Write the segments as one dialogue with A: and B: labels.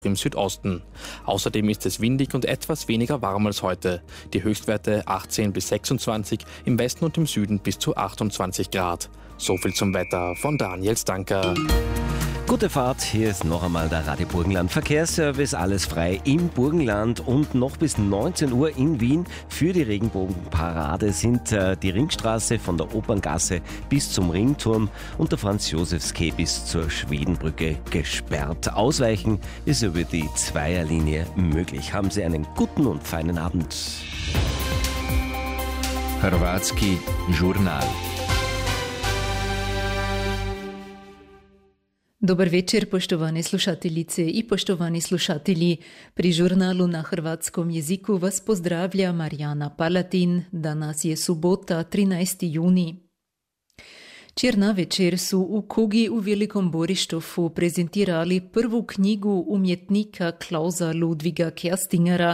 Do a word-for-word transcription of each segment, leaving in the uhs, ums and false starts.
A: im Südosten. Außerdem ist es windig und etwas weniger warm als heute. Die Höchstwerte achtzehn bis sechsundzwanzig, im Westen und im Süden bis zu achtundzwanzig Grad. So viel zum Wetter von Daniel Stanker.
B: Gute Fahrt, hier ist noch einmal der Radio Burgenland Verkehrsservice, alles frei im Burgenland und noch bis neunzehn Uhr in Wien für die Regenbogenparade sind äh, die Ringstraße von der Operngasse bis zum Ringturm und der Franz-Josefs-Quai bis zur Schwedenbrücke gesperrt. Ausweichen ist über die Zweierlinie möglich. Haben Sie einen guten und feinen Abend.
C: Hrvatski žurnal.
D: Dobar večer, poštovane slušateljice i poštovani slušatelji. Pri žurnalu na hrvatskom jeziku vas pozdravlja Marijana Palatin. Danas je subota, trinaesti juni. Včeraj na večer su u Kugi u Velikom Borištofu prezentirali prvu knjigu umjetnika Klausa Ludviga Kerstingera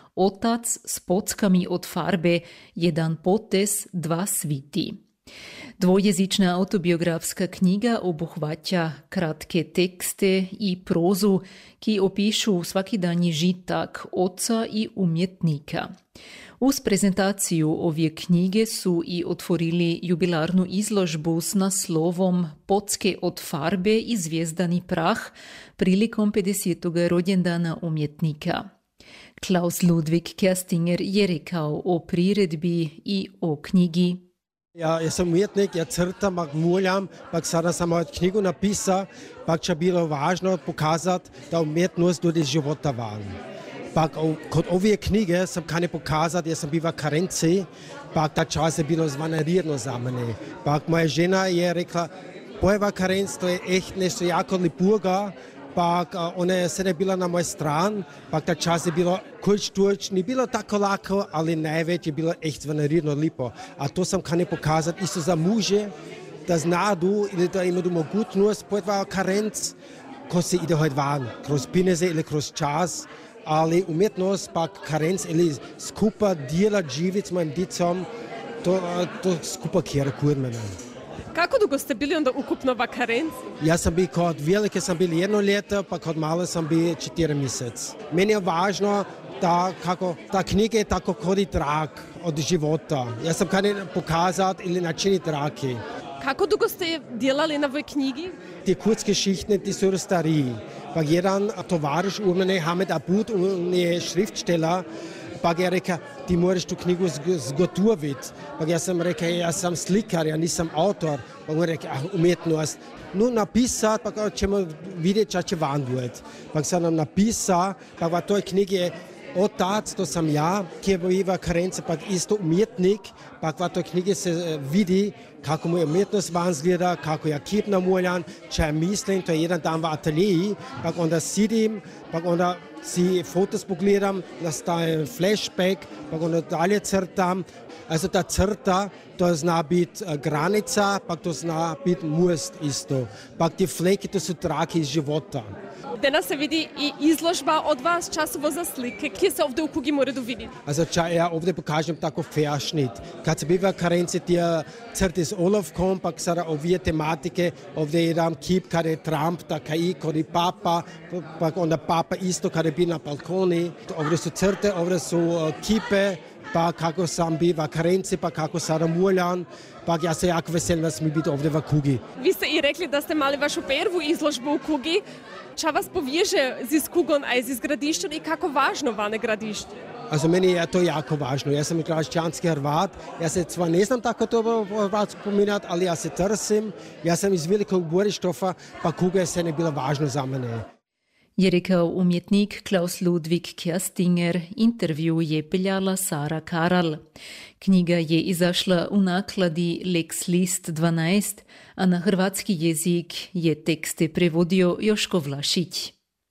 D: Otac s pockami od farbe, jedan potez, dva sviti. Dvojezična autobiografska knjiga obuhvaća kratke tekste i prozu, ki opišu svakidanji žitak oca i umjetnika. Uz prezentaciju ove knjige su i otvorili jubilarnu izložbu s naslovom Pocke od farbe i zvijezdani prah prilikom pedesetog rođendana umjetnika. Klaus Ludwig Kerstinger je rekao o priredbi i o knjigi.
E: Ja, jaz sem umetnik, ja crtam, pa muljam, pa sada sam od knjigu napisal, pa če bilo važno pokazati, da umetnost tudi života van. Pa kot ove knjige sem kane pokazati, jaz sem bil v karenci, pa ta čas je bilo zvanirno za mene. Pa moja žena je rekla, pojeva karenc, to je echt nešto jako lepuga, pa ona je sedaj bila na moj stran, pa ta čas je bilo kulč-turč, ni bilo tako lako, ali največ je bilo echt zvanirno lepo. A to sam kane pokazati isto za muže, da znadu ili da imaju mogućnost pojeva karenc, ko se ide hojt van, kroz pineze ili kroz čas, ali umetnost pa karenc ili skupa djelat živit s mojim dicom, to, to skupa kjera kod mene.
F: Kako dugo ste bili onda ukupno v karenci?
E: Ja sam bil kod velike sam bil jedno leto, pa kod male sam bil četiri mjesec. Meni je važno da kako ta knjiga je tako kodi trak od života. Ja sam kane pokazati ili načiniti trake.
F: Kako dugo ste delali na ovoj knjigi?
E: Die Kurzgeschichten, die so stariji. Pa jedan tovariš u mene, Hamed Abud, on je Schriftsteller, pa je rekao, ti moraš tu knjigu zgotoviti. Pa ja sam rekao, ja sam slikar, ja nisam autor. Pa on je rekao, ah, umetnost. No, napisati, pa ćemo vidjeti šta će van biti. Pa sam nam napisao, pa v toj knjigi je Otac, to sam ja, ki je bil v karenci, pa isto umetnik, pa v toj knjigi se vidi, kako mu je umetnost van zgleda, kako je kip namoljan, če mislim, to je jedan dan v ateljeji, pa onda sidim, pa onda si fotos pogledam, nastaje flashback, pa onda dalje crtam. Also ta crta, to zna biti granica, pa to zna biti most isto. Pa ti fleki, to su trake iz života.
F: Danas se vidi i izložba od vas časovo za slike. Kje se ovdje u Kugi moredu vidjeti?
E: Also če ja ovdje pokažem tako Verschnitt. Kad se biva karenci ti crti iz olovkom, pa sada ove tematike, ovdje je jedan kip kada je Trump, ta kaj kod je papa, pa onda papa isto kada je bil na balkoni. Ovdje su crte, ovdje su kipe, pa kako sam bil v karenci, pa kako sada muljam. Pa ja se jako veselim da smo biti ovdje v Kugi.
F: Vi ste i rekli da ste mali vašu prvu izložbu u Kugi. Čo vas poveže z Kugom a z Gradišćem i kako važno vane Gradišće?
E: Also meni je to jako važno. Ja sam građanski Hrvat. Ja se zwar ne znam tako to Hrvatsko pominjati, ali ja se trsim. Ja sam iz Velikog Borištofa, pa Kuga je se ne bila važno za mene.
D: Je rekao umjetnik Klaus Ludwig Kerstinger, intervju je peljala Sara Karal. Knjiga je izašla u nakladi Lex List dvanaest, a na hrvatski jezik je tekste prevodio Joško Vlašić.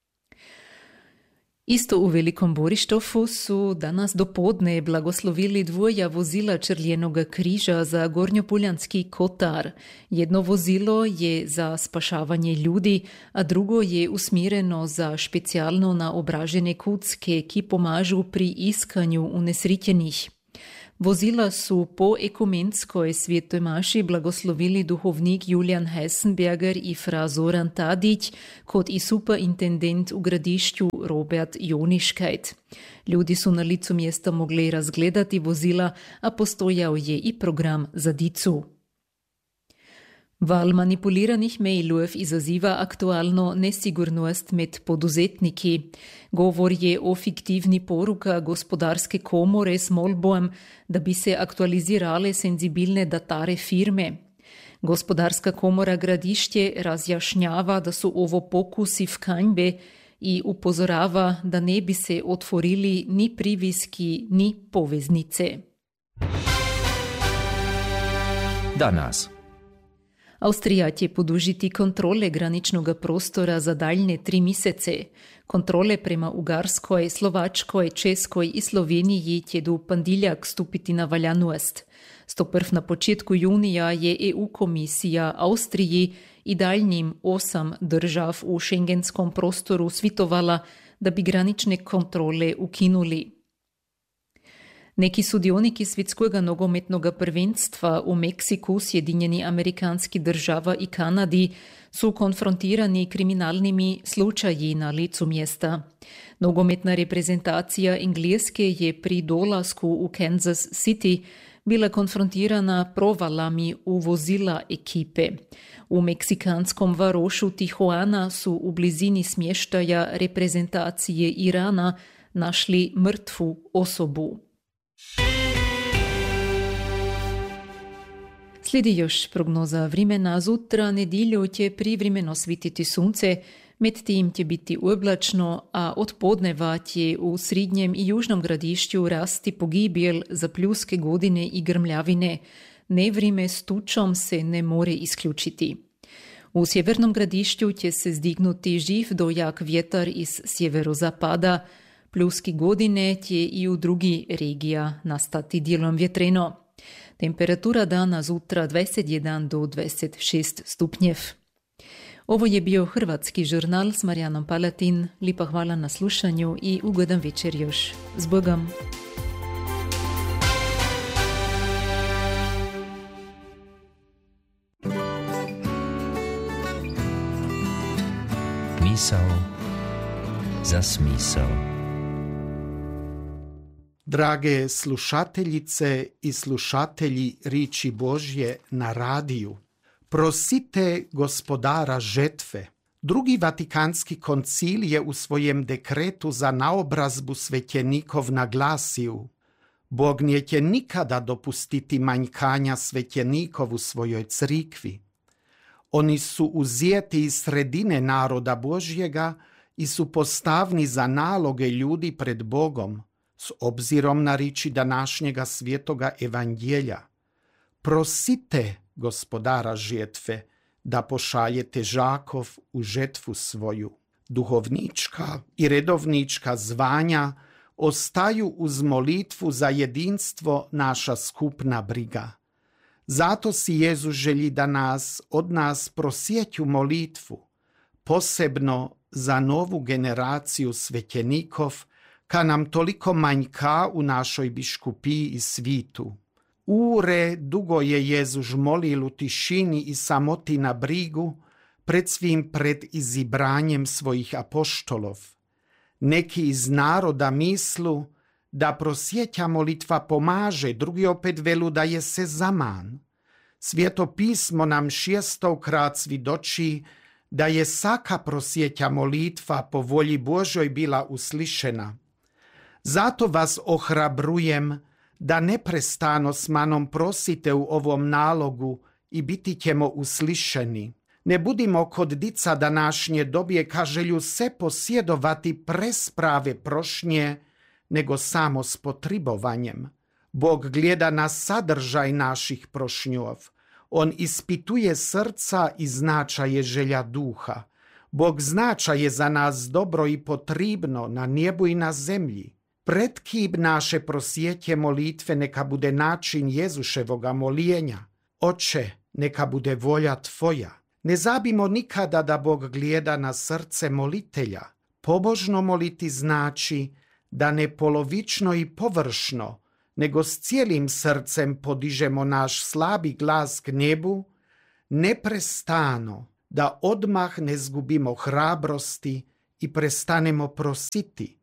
D: Isto u Velikom Borištofu su danas dopodne blagoslovili dvoja vozila Črljenog križa za Gornjopoljanski kotar. Jedno vozilo je za spašavanje ljudi, a drugo je usmjereno za specijalno naobražene kucke, ki pomažu pri iskanju unesrićenih. Vozila su po ekumenskoj svetoj maši blagoslovili duhovnik Julian Heisenberger i fra Zoran Tadić, kot i superintendent u gradišću Robert Joniškajt. Ljudi su na licu mjesta mogli razgledati vozila, a postojao je i program za dicu. Val manipuliranih mailov izaziva aktualno nesigurnost med poduzetniki. Govor je o fiktivni poruka gospodarske komore s molbom, da bi se aktualizirale senzibilne datare firme. Gospodarska komora Gradišće razjašnjava, da su ovo pokusi vkanjbe i upozorava, da ne bi se otvorili ni priviski, ni poveznice.
C: Danas.
D: Avstrija će podužiti kontrole graničnog prostora za daljne tri mjesece. Kontrole prema Ugarskoj, Slovačkoj, Českoj i Sloveniji će do pandiljak stupiti na valjanost. Stoprv na početku junija je E U komisija Avstriji i daljnjim osam držav u šengenskom prostoru svitovala, da bi granične kontrole ukinuli. Neki sudioniki svjetskega nogometnog prvenstva u Meksiku, Sjedinjeni Amerikanski država i Kanadi su konfrontirani kriminalnimi slučaji na licu mjesta. Nogometna reprezentacija Engleske je pri dolasku u Kansas City bila konfrontirana provalami u vozila ekipe. U meksikanskom varošu Tijuana su u blizini smještaja reprezentacije Irana našli mrtvu osobu. Slijedi još prognoza vremena. Zutra nedjelju će privremeno svititi sunce, med tim će biti oblačno, a od podneva će u srednjem i južnom gradišću rasti pogibjel za pljuske godine i grmljavine. Nevrime s tučom se ne more isključiti. U sjevernom gradišću će se zdignuti živ do jak vjetar iz sjeverozapada. Pljuski godine će i u drugi regija nastati dijelom vjetreno. Temperatura dana zutra dvadeset jedan do dvadeset šest stupnjev. Ovo je bio Hrvatski žurnal s Marijanom Palatin. Lipa hvala na slušanju i ugodan večer još. S Bogom!
C: Misao za smisao.
G: Drage slušateljice i slušatelji riči Božje na radiju, prosite gospodara žetve. Drugi Vatikanski koncil je u svojem dekretu za naobrazbu svećenikov naglasio: Bog neće nikada dopustiti manjkanja svećenikov u svojoj crikvi. Oni su uzeti iz sredine naroda Božjega i su postavni za naloge ljudi pred Bogom, s obzirom na riči današnjega svjetoga evanđelja. Prosite gospodara žetve da pošalje težakov u žetvu svoju. Duhovnička i redovnička zvanja ostaju uz molitvu za jedinstvo naša skupna briga. Zato si Jezus želi da nas od nas prosjeću molitvu, posebno za novu generaciju svećenikov, ka nam toliko manjka u našoj biškupiji i svitu. Ure dugo je Jezus molil u tišini i samoti na brigu, pred svim pred izibranjem svojih apoštolov. Neki iz naroda mislu da prosjeća molitva pomaže, drugi opet velu da je se zaman. Svijeto pismo nam šestokrat svidoči da je saka prosjeća molitva po volji Božoj bila uslišena. Zato vas ohrabrujem da neprestano s manom prosite u ovom nalogu i biti ćemo uslišeni. Ne budimo kod dica današnje dobije ka želju se posjedovati presprave prošnje, nego samo s potribovanjem. Bog gleda na sadržaj naših prošnjov. On ispituje srca i značaje želja duha. Bog značaje za nas dobro i potribno na nebu i na zemlji. Pred kim naše prosjeće molitve neka bude način Jezuševoga molijenja. Oče, neka bude volja Tvoja. Ne zabimo nikada da Bog gleda na srce molitelja. Pobožno moliti znači da ne polovično i površno, nego s cijelim srcem podižemo naš slabi glas k nebu, neprestano da odmah ne zgubimo hrabrosti i prestanemo prositi.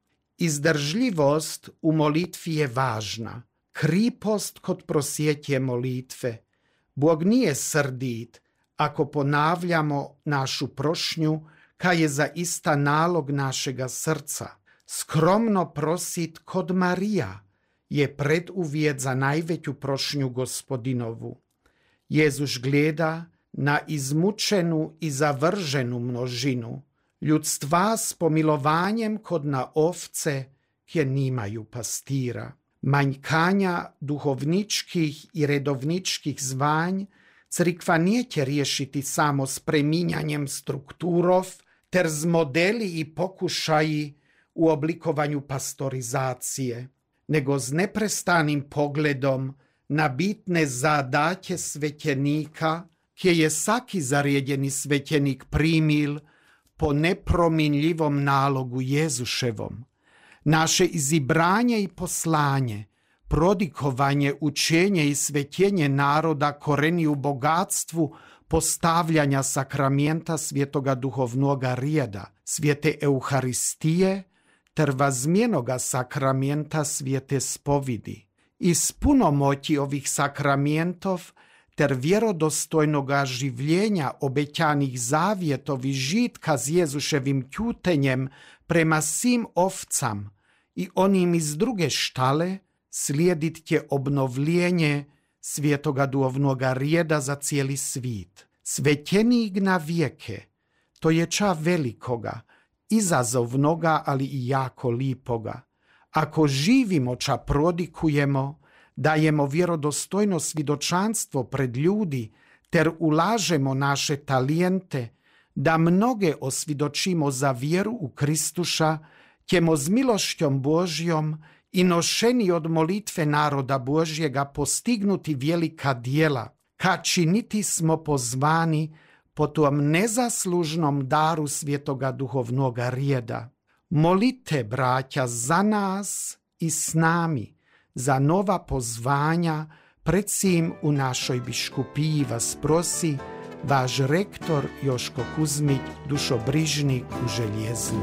G: Izdržljivost u molitvi je važna, kripost kod prosjetje molitve. Bog nije srdit ako ponavljamo našu prošnju, ka je zaista nalog našega srca. Skromno prosit kod Marija je preduvjet za najveću prošnju Gospodinovu. Jezus gleda na izmučenu i zavrženu množinu ljudstva s pomilovanjem kod na ovce, kje nimaju pastira. Manjkanja duhovničkih i redovničkih zvanj crkva neće riješiti samo s preminjanjem strukturov, ter z modeli i pokušaji u oblikovanju pastorizacije, nego s neprestanim pogledom na bitne zadaće svećenika, kje je saki zarjedjeni svećenik primil po neprominljivom nalogu Jezuševom. Naše izibranje i poslanje, prodikovanje, učenje i svećenje naroda koreni u bogatstvu postavljanja sakramenta svjetoga duhovnoga rijeda, svijete Euharistije, ter vazmjenoga sakramenta svijete spovidi. Iz punomoći ovih sakramentov ter vjerodostojnoga življenja obećanih zavjetovi žitka s Jezuševim ćutenjem prema svim ovcam i onim iz druge štale slijedit će obnovljenje svjetoga duhovnoga rijeda za cijeli svit. Svećenik na vijeke, to je ča velikoga, izazovnoga, ali i jako lipoga. Ako živimo ča prodikujemo, dajemo vjerodostojno svjedočanstvo pred ljudi, ter ulažemo naše talijente, da mnoge osvjedočimo za vjeru u Kristuša, ćemo z milošćom Božjom i nošeni od molitve naroda Božjega postignuti velika djela, ka činiti smo pozvani po tom nezaslužnom daru svjetoga duhovnoga rijeda. Molite, braća, za nas i s nami, za nova pozvanja, predsim u našoj biškupiji vas prosi vaš rektor Joško Kuzmić, dušobrižnik u Željezu.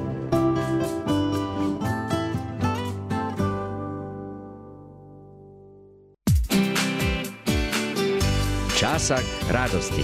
C: Časak radosti.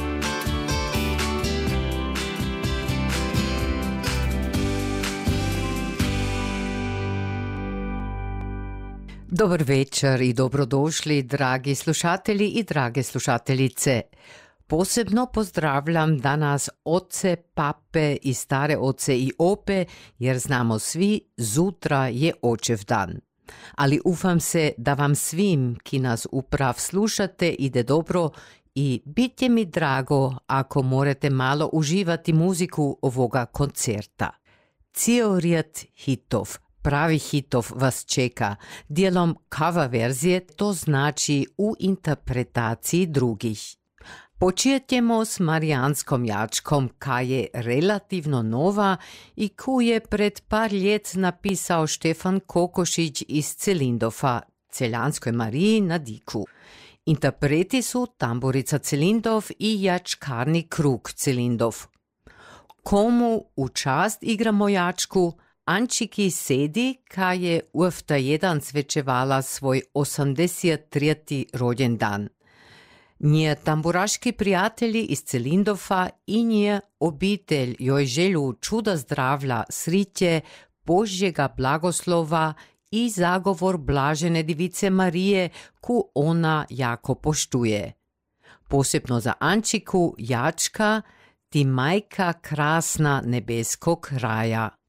H: Dobar večer i dobrodošli, dragi slušatelji i drage slušateljice. Posebno pozdravljam danas oce, pape i stare oce i ope, jer znamo svi, zutra je očev dan. Ali ufam se da vam svim, ki nas uprav slušate, ide dobro i bit će mi drago ako morate malo uživati muziku ovoga koncerta. Ciorijet hitov, pravi hitov vas čeka, dijelom cover verzije, to znači u interpretaciji drugih. Početjemo s Marijanskom jačkom, ka je relativno nova i koju je pred par ljet napisao Štefan Kokošić iz Celindova, Celjanskoj Mariji na Diku. Interpreti su tamburica Celindov i jačkarni krug Celindov. Komu u čast igramo jačku? Ančiki Sedi, ka je uvta jedan svečevala svoj osemdeset tretji rođendan. Nje tamburaški prijatelji iz Celindova i nje obitelj joj želju čuda zdravlja, sriće, Božjega blagoslova i zagovor blažene divice Marije, ku ona jako poštuje. Posebno za Ančiku jačka, ti majka krasna nebeskog raja.